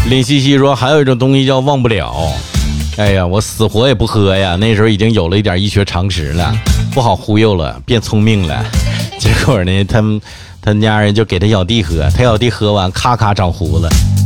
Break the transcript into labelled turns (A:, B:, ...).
A: 林西西说还有一种东西叫忘不了。哎呀，我死活也不喝呀，那时候已经有了一点医学常识了，不好忽悠了，变聪明了。结果呢，他家人就给他小弟喝，他小弟喝完咔咔长胡子。